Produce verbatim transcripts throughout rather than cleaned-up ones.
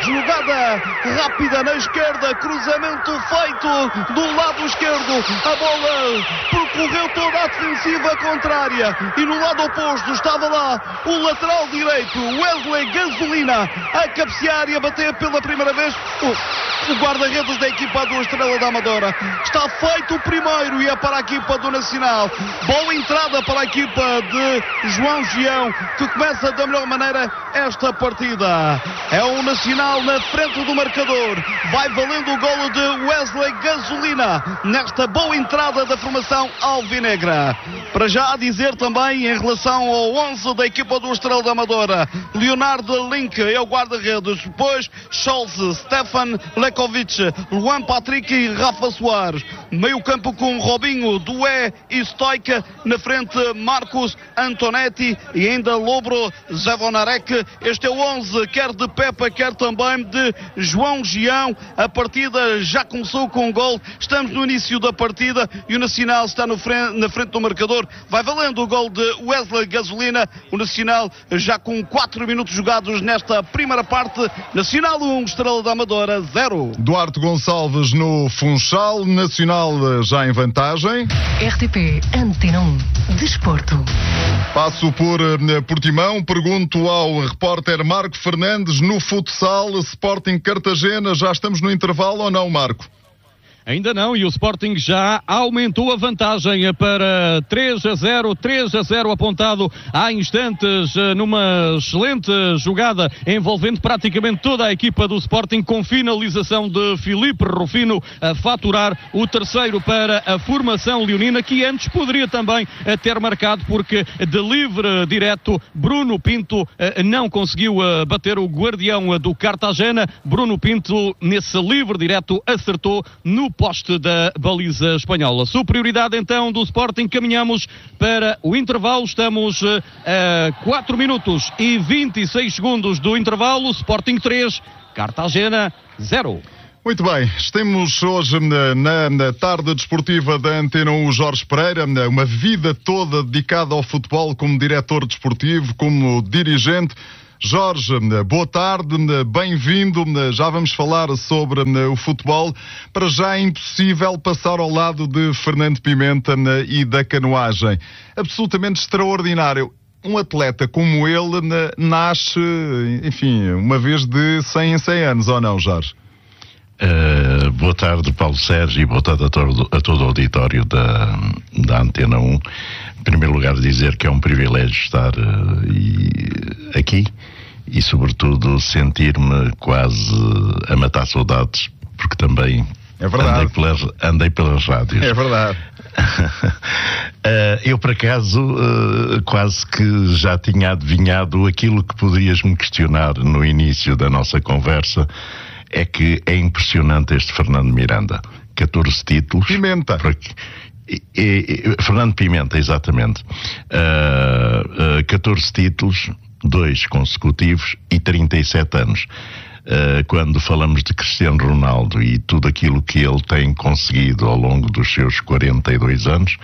jogada rápida na esquerda, cruzamento feito do lado esquerdo, a bola percorreu toda a defensiva contrária e no lado oposto estava lá o lateral direito, Wesley Gasolina, a cabecear e a bater pela primeira vez o, o guarda-redes da equipa do Estrela da Amadora. Está feito o primeiro e é para a equipa do Nacional. Boa entrada para a equipa de João Gião, que começa da melhor maneira esta partida. É o Nacional na frente do marcador. Vai valendo o golo de Wesley Gasolina nesta boa entrada da formação alvinegra. Para já a dizer também em relação ao onze da equipa do Estrela da Amadora: Leonardo Link é o guarda-redes, depois Scholz, Stefan Lekovic, Luan Patrick e Rafa Soares. Meio campo com Robinho, Dué e Stoica. Na frente Marcos Antonetti e ainda Lobro Zavonarek. Este é o onze, quer de Pepa, quer também de João Gião. A partida já começou com um gol. Estamos no início da partida e o Nacional está no frente, na frente do marcador. Vai valendo o gol de Wesley Gasolina. O Nacional já com quatro minutos jogados nesta primeira parte. Nacional um, Estrela da Amadora zero. Duarte Gonçalves no Funchal, Nacional já em vantagem. R T P Antena um, Desporto. Passo por uh, Portimão, pergunto ao repórter Marco Fernandes no futsal Sporting Cartagena. Já estamos no intervalo ou não, Marco? Ainda não, e o Sporting já aumentou a vantagem para três a zero, três a zero apontado há instantes, numa excelente jogada envolvendo praticamente toda a equipa do Sporting, com finalização de Filipe Rufino a faturar o terceiro para a formação leonina, que antes poderia também ter marcado, porque de livre direto Bruno Pinto não conseguiu bater o guardião do Cartagena. Bruno Pinto, nesse livre direto, acertou no poste da baliza espanhola. Superioridade então do Sporting. Caminhamos para o intervalo. Estamos a quatro minutos e vinte e seis segundos do intervalo. Sporting três, Cartagena zero. Muito bem, estamos hoje na, na tarde desportiva da Antena um, Jorge Pereira, uma vida toda dedicada ao futebol como diretor desportivo, como dirigente. Jorge, boa tarde, bem-vindo. Já vamos falar sobre o futebol. Para já é impossível passar ao lado de Fernando Pimenta e da canoagem. Absolutamente extraordinário. Um atleta como ele nasce, enfim, uma vez de cem em cem anos, ou não, Jorge? Uh, boa tarde, Paulo Sérgio, e boa tarde a todo, a todo o auditório da, da Antena um. Em primeiro lugar, dizer que é um privilégio estar uh, e, aqui e, sobretudo, sentir-me quase a matar saudades, porque também é verdade. andei, pelas, andei pelas rádios. É verdade. uh, eu, por acaso, uh, quase que já tinha adivinhado aquilo que poderias me questionar no início da nossa conversa. É que é impressionante este Fernando Miranda. catorze títulos. Pimenta. Porque, e, e, Fernando Pimenta, exatamente. Uh, uh, catorze títulos, dois consecutivos e trinta e sete anos. Uh, quando falamos de Cristiano Ronaldo e tudo aquilo que ele tem conseguido ao longo dos seus quarenta e dois anos,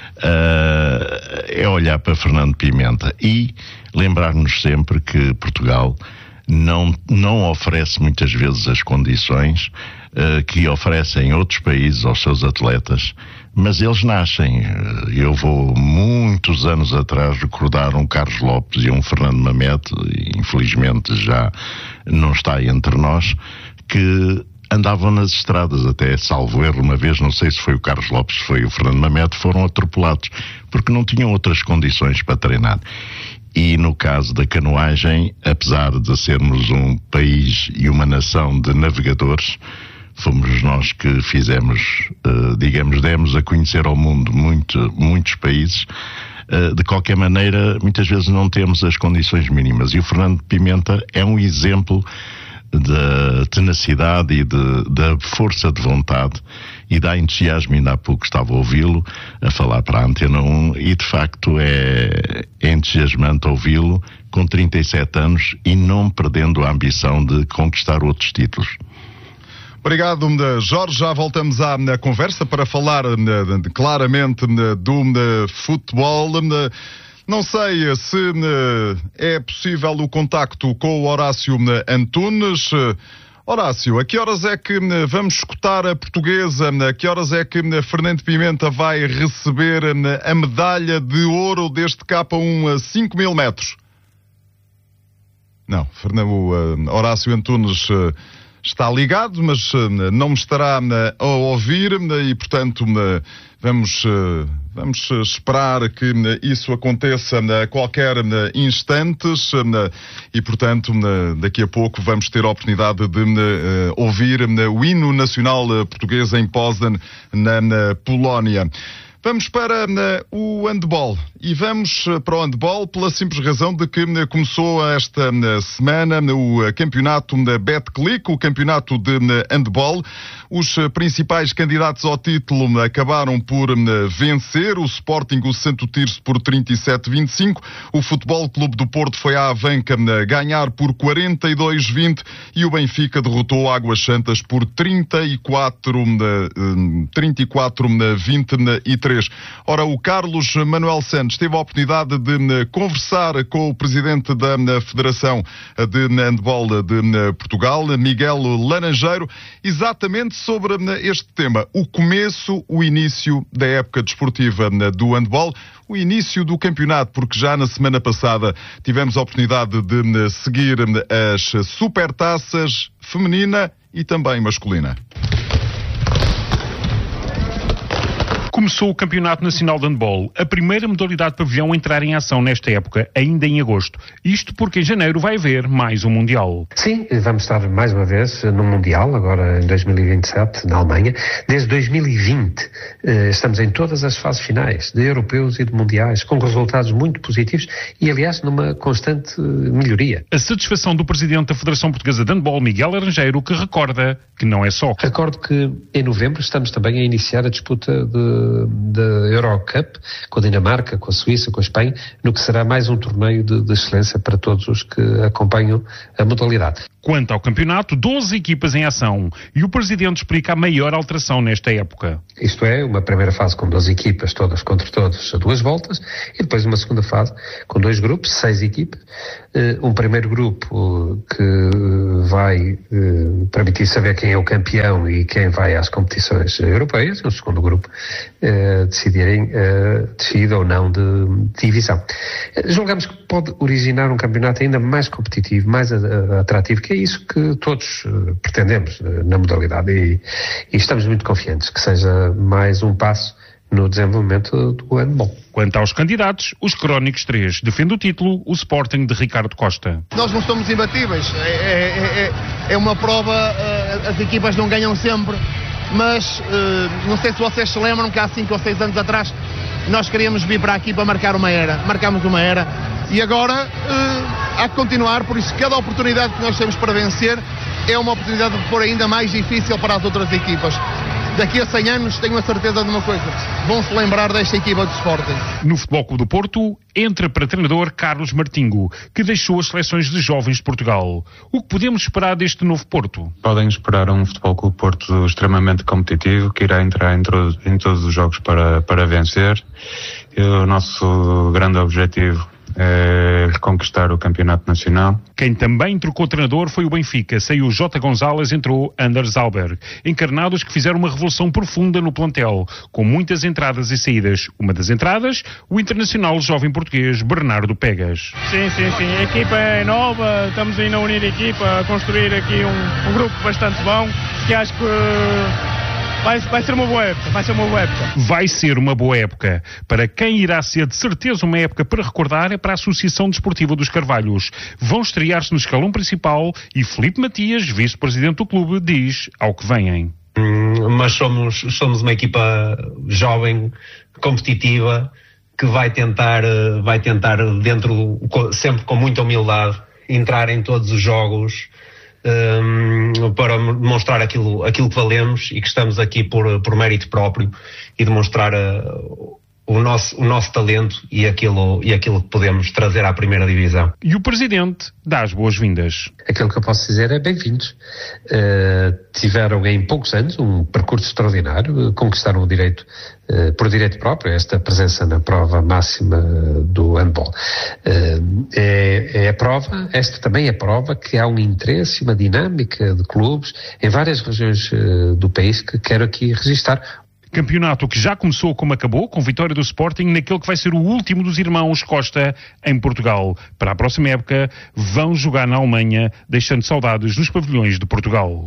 uh, é olhar para Fernando Pimenta e lembrar-nos sempre que Portugal Não, não oferece muitas vezes as condições uh, que oferecem outros países aos seus atletas, mas eles nascem. Uh, eu vou muitos anos atrás recordar um Carlos Lopes e um Fernando Mamete, infelizmente já não está entre nós, que andavam nas estradas, até salvo erro uma vez, não sei se foi o Carlos Lopes, se foi o Fernando Mamete, foram atropelados, porque não tinham outras condições para treinar. E no caso da canoagem, apesar de sermos um país e uma nação de navegadores, fomos nós que fizemos, uh, digamos, demos a conhecer ao mundo muito, muitos países. Uh, de qualquer maneira, muitas vezes não temos as condições mínimas. E o Fernando Pimenta é um exemplo da tenacidade e de, da força de vontade e da entusiasmo. Ainda há pouco estava a ouvi-lo a falar para a Antena um e de facto é, é entusiasmante ouvi-lo com trinta e sete anos e não perdendo a ambição de conquistar outros títulos. Obrigado, Jorge. Já voltamos à conversa para falar claramente do futebol. Não sei se é possível o contacto com o Horácio Antunes. Horácio, a que horas é que vamos escutar a Portuguesa? A que horas é que Fernando Pimenta vai receber a medalha de ouro deste K um a cinco mil metros? Não, Fernando, Horácio Antunes está ligado, mas não me estará a ouvir e, portanto, vamos, vamos esperar que isso aconteça a qualquer instante e, portanto, daqui a pouco vamos ter a oportunidade de ouvir o hino nacional português em Poznań, na Polónia. Vamos para uh, o handball e vamos uh, para o handball pela simples razão de que uh, começou esta uh, semana uh, o uh, campeonato da uh, Betclic, o campeonato de uh, handball. Os uh, principais candidatos ao título uh, acabaram por uh, vencer, o Sporting, o Santo Tirso por trinta e sete a vinte e cinco, o Futebol Clube do Porto foi à Avanca uh, ganhar por quarenta e dois a vinte e o Benfica derrotou Águas Santas por trinta e quatro a vinte e três. Ora, o Carlos Manuel Santos teve a oportunidade de conversar com o presidente da Federação de Handball de Portugal, Miguel Laranjeiro, exatamente sobre este tema, o começo, o início da época desportiva do handball, o início do campeonato, porque já na semana passada tivemos a oportunidade de seguir as supertaças feminina e também masculina. Começou o Campeonato Nacional de Handball, a primeira modalidade de pavilhão a entrar em ação nesta época, ainda em agosto. Isto porque em janeiro vai haver mais um Mundial. Sim, vamos estar mais uma vez no Mundial, agora em dois mil e vinte e sete, na Alemanha. Desde dois mil e vinte estamos em todas as fases finais, de europeus e de mundiais, com resultados muito positivos e, aliás, numa constante melhoria. A satisfação do presidente da Federação Portuguesa de Handball, Miguel Laranjeiro, que recorda que não é só. Recordo que em novembro estamos também a iniciar a disputa de da Eurocup, com a Dinamarca, com a Suíça, com a Espanha, no que será mais um torneio de, de excelência para todos os que acompanham a modalidade. Quanto ao campeonato, doze equipas em ação e o presidente explica a maior alteração nesta época. Isto é, uma primeira fase com doze equipas, todas contra todos, a duas voltas, e depois uma segunda fase com dois grupos, seis equipas. Um primeiro grupo que vai permitir saber quem é o campeão e quem vai às competições europeias, e um segundo grupo decidirem descida ou não de divisão. Julgamos que pode originar um campeonato ainda mais competitivo, mais atrativo, que é isso que todos uh, pretendemos uh, na modalidade e, e estamos muito confiantes que seja mais um passo no desenvolvimento do handball. Quanto aos candidatos, os Crónicos três defende o título, o Sporting de Ricardo Costa. Nós não somos imbatíveis, é, é, é, é uma prova, uh, as equipas não ganham sempre, mas uh, não sei se vocês se lembram que há cinco ou seis anos atrás nós queríamos vir para aqui para marcar uma era, marcámos uma era e agora uh, há que continuar, por isso cada oportunidade que nós temos para vencer é uma oportunidade de pôr ainda mais difícil para as outras equipas. Daqui a cem anos tenho a certeza de uma coisa, vão se lembrar desta equipa do Sporting. No Futebol Clube do Porto, entra para treinador Carlos Martingo, que deixou as seleções de jovens de Portugal. O que podemos esperar deste novo Porto? Podem esperar um Futebol Clube do Porto extremamente competitivo, que irá entrar em, todo, em todos os jogos para, para vencer. E o nosso grande objetivo é conquistar o campeonato nacional. Quem também trocou treinador foi o Benfica. Saiu Jota Gonzalez, entrou Anders Alberg. Encarnados que fizeram uma revolução profunda no plantel, com muitas entradas e saídas. Uma das entradas, o internacional jovem português Bernardo Pegas. Sim, sim, sim. A equipa é nova, estamos ainda a unir a equipa, a construir aqui um, um grupo bastante bom, que acho que Vai, vai ser uma boa época, vai ser uma boa época. Vai ser uma boa época. Para quem irá ser de certeza uma época para recordar é para a Associação Desportiva dos Carvalhos. Vão estrear-se no escalão principal e Filipe Matias, vice-presidente do clube, diz ao que vêm. Hum, mas somos, somos uma equipa jovem, competitiva, que vai tentar, vai tentar dentro, sempre com muita humildade, entrar em todos os jogos, Um, para demonstrar aquilo, aquilo que valemos e que estamos aqui por, por mérito próprio e demonstrar uh, o nosso, o nosso talento e aquilo, e aquilo que podemos trazer à primeira divisão. E o Presidente dá as boas-vindas. Aquilo que eu posso dizer é bem-vindos. Uh, tiveram em poucos anos um percurso extraordinário, uh, conquistaram o direito, uh, por direito próprio, esta presença na prova máxima do handball. Uh, é, é a prova, esta também é a prova que há um interesse e uma dinâmica de clubes em várias regiões uh, do país que quero aqui registar. Campeonato que já começou como acabou, com vitória do Sporting naquele que vai ser o último dos irmãos Costa em Portugal. Para a próxima época vão jogar na Alemanha, deixando saudades nos pavilhões de Portugal.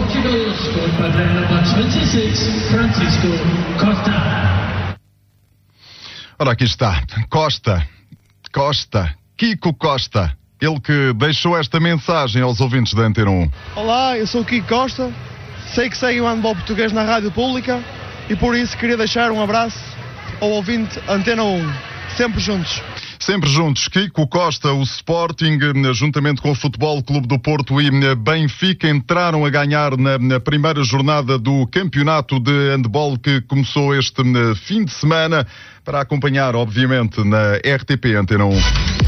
Ora, aqui está. Costa. Costa. Kiko Costa. Ele que deixou esta mensagem aos ouvintes da Antena um. Olá, eu sou o Kiko Costa. Sei que segue o handball português na Rádio Pública. E por isso queria deixar um abraço ao ouvinte Antena um. Sempre juntos. Sempre juntos. Kiko Costa, o Sporting, juntamente com o Futebol Clube do Porto e Benfica, entraram a ganhar na, na primeira jornada do campeonato de handball que começou este fim de semana, para acompanhar, obviamente, na R T P Antena um.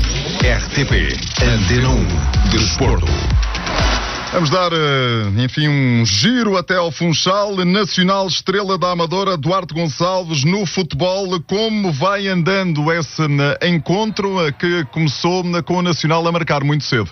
R T P Antena um Desporto. Vamos dar, enfim, um giro até ao Funchal. Nacional Estrela da Amadora, Duarte Gonçalves, no futebol. Como vai andando esse encontro que começou com o Nacional a marcar muito cedo?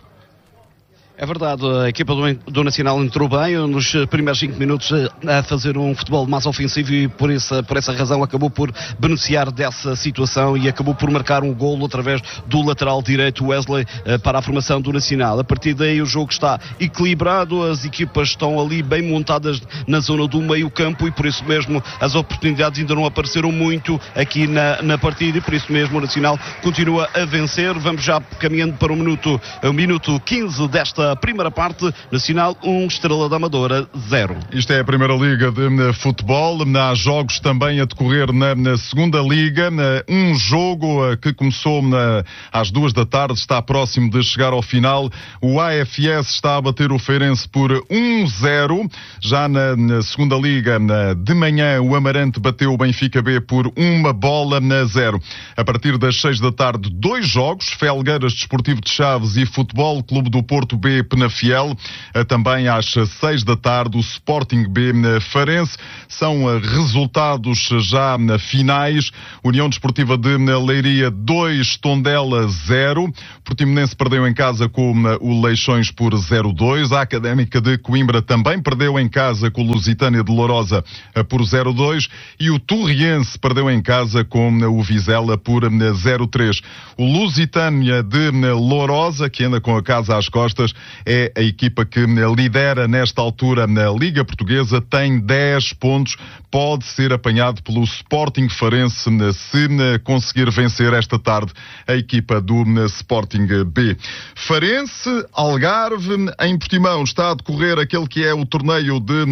É verdade, a equipa do, do Nacional entrou bem nos primeiros cinco minutos a fazer um futebol mais ofensivo e por essa, por essa razão acabou por beneficiar dessa situação e acabou por marcar um golo através do lateral direito Wesley para a formação do Nacional. A partir daí o jogo está equilibrado, as equipas estão ali bem montadas na zona do meio campo e por isso mesmo as oportunidades ainda não apareceram muito aqui na, na partida e por isso mesmo o Nacional continua a vencer. Vamos já caminhando para o minuto, o minuto quinze desta a primeira parte. Nacional um, Estrela da Amadora zero. Isto é a Primeira Liga de Futebol. Há jogos também a decorrer na, na Segunda Liga. Um jogo que começou na, às duas da tarde, está próximo de chegar ao final. O A F S está a bater o Feirense por um zero. Já na, na Segunda Liga, na, de manhã, o Amarante bateu o Benfica B por uma bola na zero. A partir das seis da tarde, dois jogos. Felgueiras Desportivo de Chaves e Futebol Clube do Porto B Penafiel. Também às seis da tarde o Sporting B Farense. São resultados já finais. União Desportiva de Leiria dois, Tondela zero. Portimonense perdeu em casa com o Leixões por zero dois. A Académica de Coimbra também perdeu em casa com o Lusitânia de Lourosa por zero dois. E o Torriense perdeu em casa com o Vizela por zero três. O Lusitânia de Lourosa, que anda com a casa às costas, é a equipa que lidera nesta altura na Liga Portuguesa, tem dez pontos, pode ser apanhado pelo Sporting Farense se conseguir vencer esta tarde a equipa do Sporting B. Farense, Algarve, em Portimão está a decorrer aquele que é o torneio de...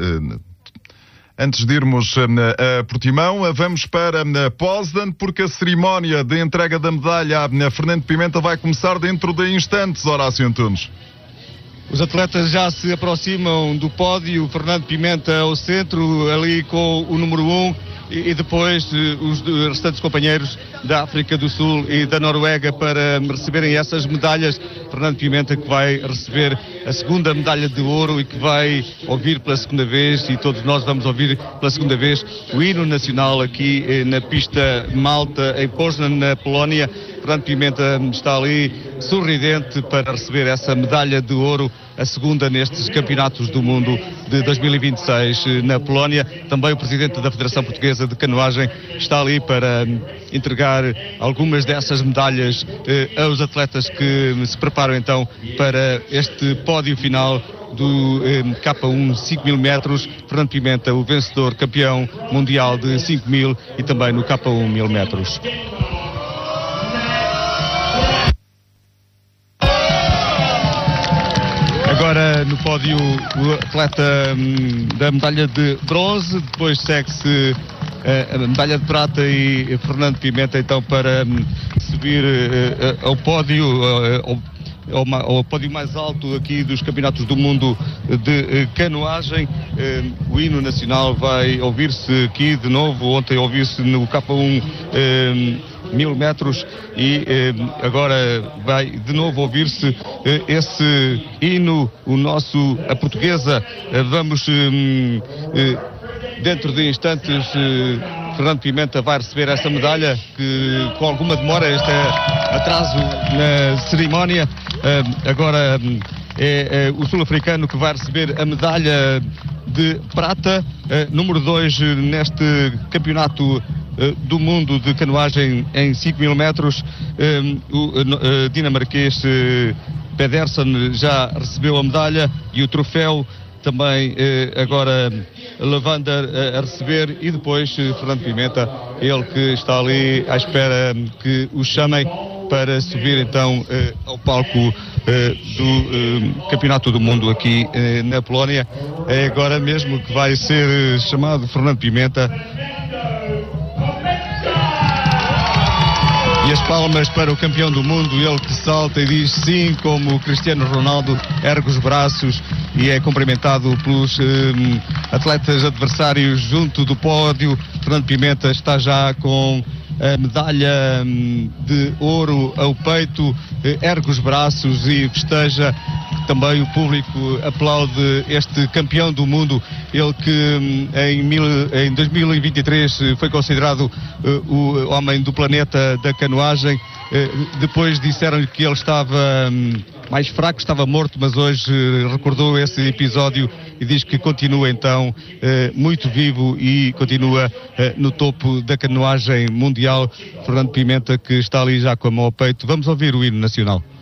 Antes de irmos a Portimão, vamos para Poznan, porque a cerimónia de entrega da medalha a Fernando Pimenta vai começar dentro de instantes, Horácio Antunes. Os atletas já se aproximam do pódio, Fernando Pimenta ao centro, ali com o número um, e depois os restantes companheiros da África do Sul e da Noruega para receberem essas medalhas. Fernando Pimenta que vai receber a segunda medalha de ouro e que vai ouvir pela segunda vez, e todos nós vamos ouvir pela segunda vez, o hino nacional aqui na pista Malta, em Poznan, na Polónia. Fernando Pimenta está ali sorridente para receber essa medalha de ouro, a segunda nestes campeonatos do mundo de dois mil e vinte e seis na Polónia. Também o presidente da Federação Portuguesa de Canoagem está ali para entregar algumas dessas medalhas eh, aos atletas que se preparam então para este pódio final do eh, K um cinco mil metros. Fernando Pimenta, o vencedor campeão mundial de cinco mil e também no K um mil metros. Agora no pódio o atleta hum, da medalha de bronze, depois segue-se uh, a medalha de prata e Fernando Pimenta então para hum, subir uh, ao pódio, uh, ao, ao, ao pódio mais alto aqui dos campeonatos do mundo de canoagem. O hino nacional vai ouvir-se aqui de novo. Ontem ouviu-se no K um mil metros e agora vai de novo ouvir-se esse hino, o nosso, a portuguesa. Vamos dentro de instantes, Fernando Pimenta vai receber esta medalha, que com alguma demora, este atraso na cerimónia. Agora é, é o sul-africano que vai receber a medalha de prata, número dois neste campeonato do mundo de canoagem em cinco mil metros. O dinamarquês Pedersen já recebeu a medalha e o troféu também agora Levander a receber, e depois Fernando Pimenta, ele que está ali à espera que o chamem para subir então ao palco do Campeonato do Mundo aqui na Polónia. É agora mesmo que vai ser chamado Fernando Pimenta. E as palmas para o campeão do mundo, ele que salta e diz sim, como o Cristiano Ronaldo, ergue os braços e é cumprimentado pelos um, atletas adversários junto do pódio. Fernando Pimenta está já com a medalha um, de ouro ao peito, ergue os braços e festeja. Também o público aplaude este campeão do mundo, ele que em, mil, em dois mil e vinte e três foi considerado uh, o homem do planeta da canoagem. Uh, depois disseram-lhe que ele estava um, mais fraco, estava morto, mas hoje uh, recordou esse episódio e diz que continua então uh, muito vivo e continua uh, no topo da canoagem mundial. Fernando Pimenta, que está ali já com a mão ao peito. Vamos ouvir o hino nacional.